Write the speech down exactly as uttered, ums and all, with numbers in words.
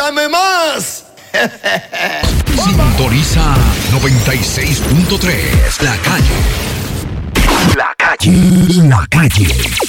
¡Échame más! Sintoniza noventa y seis punto tres. La calle. La calle. La calle.